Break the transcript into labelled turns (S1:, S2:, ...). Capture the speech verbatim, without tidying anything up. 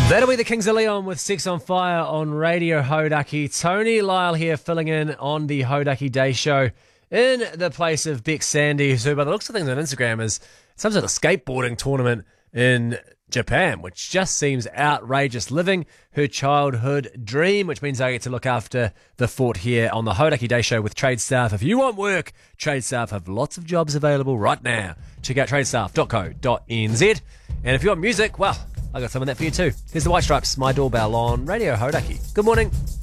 S1: That'll be the Kings of Leon with Sex on Fire on Radio Hodaki. Tony Lyle here filling in on the Hodaki Day Show in the place of Beck Sandy, who by the looks of things on Instagram is some sort of skateboarding tournament in Japan, which just seems outrageous. Living her childhood dream, which means I get to look after the fort here on the Hodaki Day Show with Trade Staff. If you want work, Trade Staff have lots of jobs available right now. Check out tradestaff dot co dot n z. And if you want music, well, I got some of that for you too. Here's the White Stripes, My Doorbell on Radio Hodaki. Good morning.